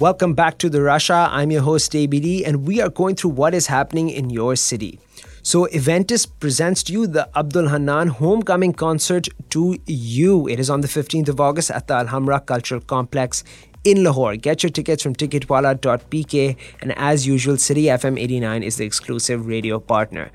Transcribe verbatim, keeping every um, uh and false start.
Welcome back to the Russia. I'm your host A B D, and we are going through what is happening in your city. So Eventus presents to you the Abdul Hannan Homecoming Concert to You. It is on the fifteenth of August at the Alhambra Cultural Complex in Lahore. Get your tickets from ticketwala dot p k, and as usual, City F M eighty-nine is the exclusive radio partner.